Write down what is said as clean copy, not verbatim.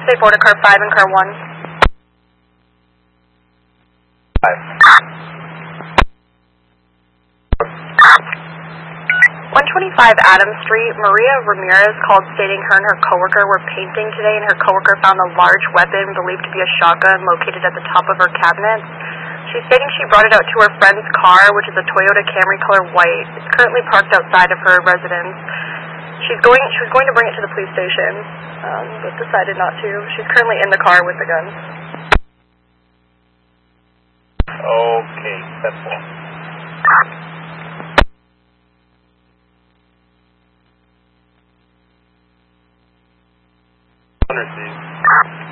stay forward to car 5 and car 1. 125 Adams Street, Maria Ramirez called stating her and her coworker were painting today and her coworker found a large weapon believed to be a shotgun located at the top of her cabinet. She's stating she brought it out to her friend's car, which is a Toyota Camry color white. It's currently parked outside of her residence. She was going to bring it to the police station, but decided not to. She's currently in the car with the gun. Okay, that's all. Understood.